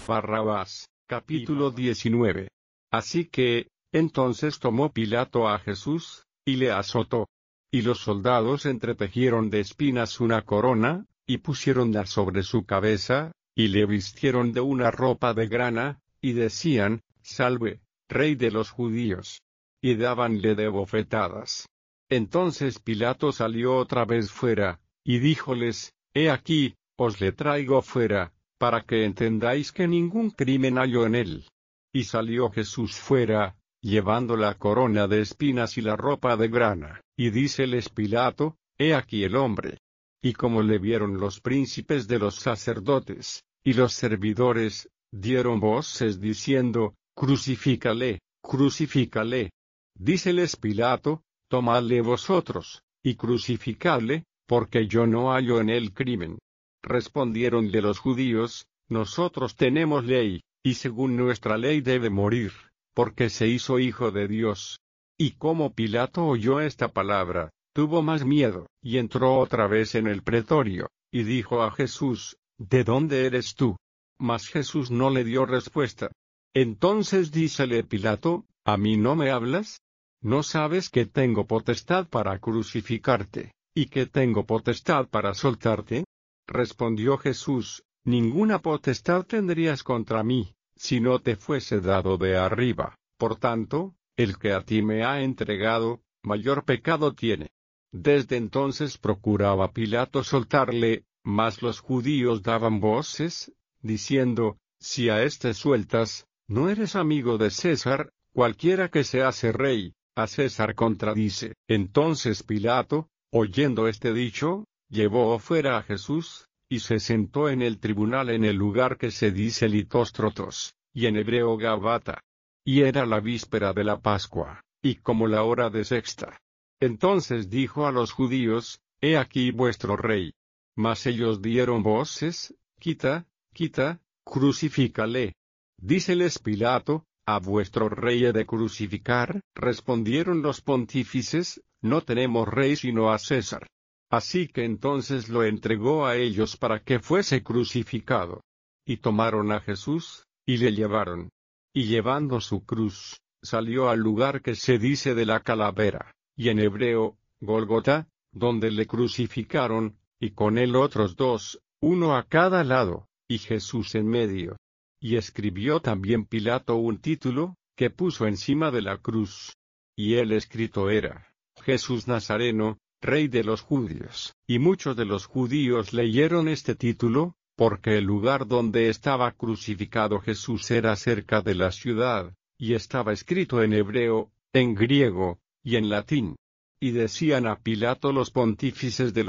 Barrabás. Capítulo 19. Así que, entonces tomó Pilato a Jesús, y le azotó. Y los soldados entretejieron de espinas una corona, y pusiéronla sobre su cabeza, y le vistieron de una ropa de grana, y decían: Salve, Rey de los judíos. Y dábanle de bofetadas. Entonces Pilato salió otra vez fuera, y díjoles: He aquí, os le traigo fuera, para que entendáis que ningún crimen hallo en él. Y salió Jesús fuera, llevando la corona de espinas y la ropa de grana, y díceles Pilato: He aquí el hombre. Y como le vieron los príncipes de los sacerdotes, y los servidores, dieron voces diciendo: Crucifícale, crucifícale. Díceles Pilato: Tomadle vosotros, y crucificadle, porque yo no hallo en él crimen. Respondiéronle los judíos: Nosotros tenemos ley, y según nuestra ley debe morir, porque se hizo hijo de Dios. Y como Pilato oyó esta palabra, tuvo más miedo, y entró otra vez en el pretorio, y dijo a Jesús: ¿De dónde eres tú? Mas Jesús no le dio respuesta. Entonces dícele Pilato: ¿A mí no me hablas? ¿No sabes que tengo potestad para crucificarte, y que tengo potestad para soltarte? Respondió Jesús: Ninguna potestad tendrías contra mí, si no te fuese dado de arriba. Por tanto, el que a ti me ha entregado, mayor pecado tiene. Desde entonces procuraba Pilato soltarle, mas los judíos daban voces, diciendo: Si a éste sueltas, no eres amigo de César. Cualquiera que se hace rey, a César contradice. Entonces Pilato, oyendo este dicho, llevó fuera a Jesús, y se sentó en el tribunal en el lugar que se dice Litóstrotos, y en hebreo Gabata. Y era la víspera de la Pascua, y como la hora de sexta. Entonces dijo a los judíos: He aquí vuestro rey. Mas ellos dieron voces: Quita, quita, crucifícale. Díceles Pilato: ¿A vuestro rey he de crucificar? Respondieron los pontífices: No tenemos rey sino a César. Así que entonces lo entregó a ellos para que fuese crucificado. Y tomaron a Jesús, y le llevaron. Y llevando su cruz, salió al lugar que se dice de la calavera, y en hebreo, Gólgota, donde le crucificaron, y con él otros dos, uno a cada lado, y Jesús en medio. Y escribió también Pilato un título, que puso encima de la cruz. Y el escrito era: Jesús Nazareno, Rey de los judíos. Y muchos de los judíos leyeron este título, porque el lugar donde estaba crucificado Jesús era cerca de la ciudad, y estaba escrito en hebreo, en griego, y en latín. Y decían a Pilato los pontífices de